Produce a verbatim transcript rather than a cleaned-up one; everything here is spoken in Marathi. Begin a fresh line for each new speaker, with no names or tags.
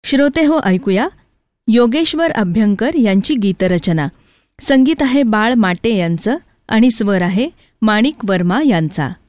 श्रोते हो, ऐकूया योगेश्वर अभ्यंकर यांची गीतरचना. संगीत आहे बाळ माटे यांचं आणि स्वर आहे माणिक वर्मा यांचा.